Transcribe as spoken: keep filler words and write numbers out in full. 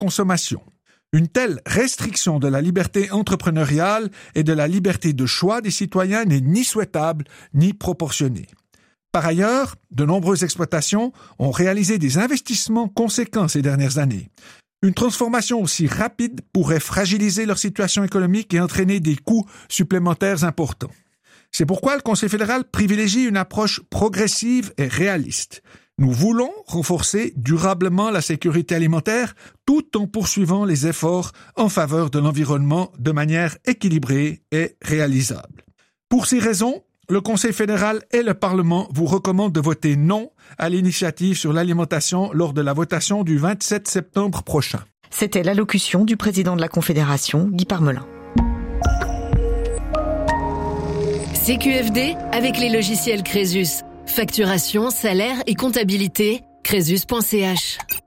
consommation. Une telle restriction de la liberté entrepreneuriale et de la liberté de choix des citoyens n'est ni souhaitable ni proportionnée. Par ailleurs, de nombreuses exploitations ont réalisé des investissements conséquents ces dernières années. Une transformation aussi rapide pourrait fragiliser leur situation économique et entraîner des coûts supplémentaires importants. C'est pourquoi le Conseil fédéral privilégie une approche progressive et réaliste. Nous voulons renforcer durablement la sécurité alimentaire tout en poursuivant les efforts en faveur de l'environnement de manière équilibrée et réalisable. Pour ces raisons, le Conseil fédéral et le Parlement vous recommandent de voter non à l'initiative sur l'alimentation lors de la votation du vingt-sept septembre prochain. C'était l'allocution du président de la Confédération, Guy Parmelin. C Q F D avec les logiciels Crésus. Facturation, salaire et comptabilité, crésus point c h.